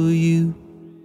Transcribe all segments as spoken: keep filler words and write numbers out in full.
you.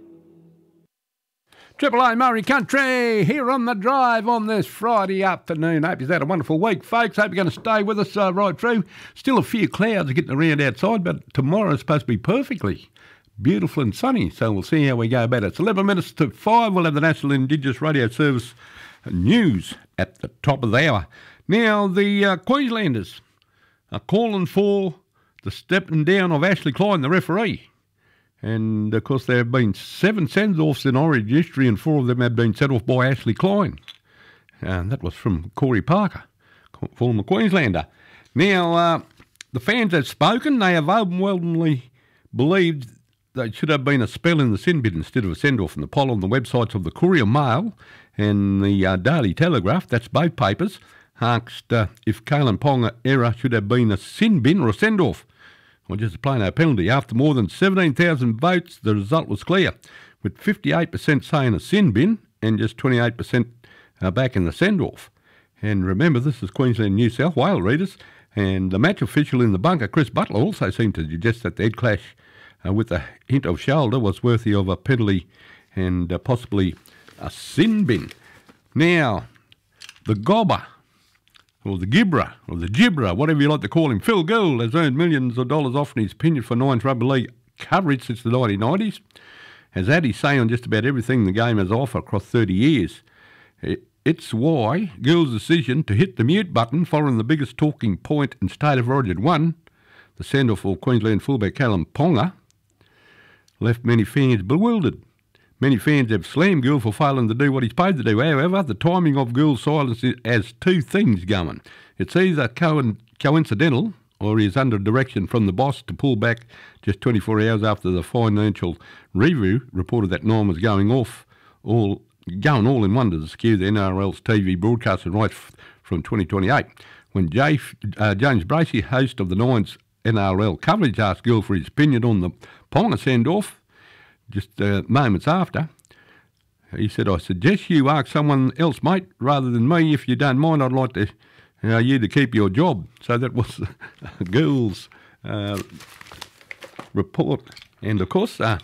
Triple A Murray Country here on the drive on this Friday afternoon. Hope you've had a wonderful week, folks. Hope you're going to stay with us uh, right through. Still a few clouds getting around outside, but tomorrow is supposed to be perfectly beautiful and sunny, so we'll see how we go about it. It's eleven minutes to five. We'll have the National Indigenous Radio Service news at the top of the hour. Now, the uh, Queenslanders are calling for the stepping down of Ashley Klein, the referee. And, of course, there have been seven send-offs in Origin history, and four of them have been set off by Ashley Klein. And that was from Corey Parker, former Queenslander. Now, uh, the fans have spoken. They have overwhelmingly believed there should have been a spell in the sin bin instead of a send-off. And the poll on the websites of the Courier Mail and the uh, Daily Telegraph, that's both papers, asked uh, if Kalyn Ponga error should have been a sin bin or a send-off, or just a plain no penalty. After more than seventeen thousand votes, the result was clear, with fifty-eight percent saying a sin bin and just twenty-eight percent uh, back in the send-off. And remember, this is Queensland New South Wales readers, and the match official in the bunker, Chris Butler, also seemed to suggest that the head clash uh, with a hint of shoulder was worthy of a penalty and uh, possibly a sin bin. Now, the gobber, or the Gibra, or the Gibra, whatever you like to call him, Phil Gould has earned millions of dollars off in his opinion for Nines Rugby League coverage since the nineteen nineties. Has had his say on just about everything the game has offered across thirty years. It's why Gould's decision to hit the mute button following the biggest talking point in State of Origin one, the send-off for Queensland fullback Kalyn Ponga, left many fans bewildered. Many fans have slammed Gould for failing to do what he's paid to do. However, the timing of Gould's silence has two things going. It's either co- coincidental or he's under direction from the boss to pull back just twenty-four hours after the financial review reported that Nine was going off, all going all in one to skew the N R L's T V broadcasting rights from twenty twenty-eight. When Jay, uh, James Bracey, host of the Nines N R L coverage, asked Gould for his opinion on the Ponga send-off, just uh, moments after, he said, I suggest you ask someone else, mate, rather than me. If you don't mind, I'd like to, uh, you to keep your job. So that was Gould's uh, report. And, of course, uh,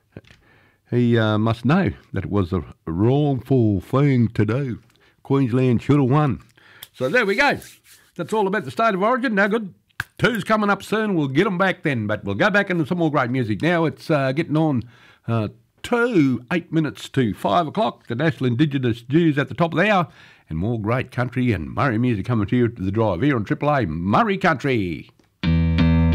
he uh, must know that it was a wrongful thing to do. Queensland should have won. So there we go. That's all about the State of Origin. No good. Two's coming up soon. We'll get them back then, but we'll go back into some more great music. Now it's uh, getting on uh, two, eight minutes to five o'clock. The National Indigenous News at the top of the hour, and more great country and Murray music coming to you to the drive here on Triple A Murray Country.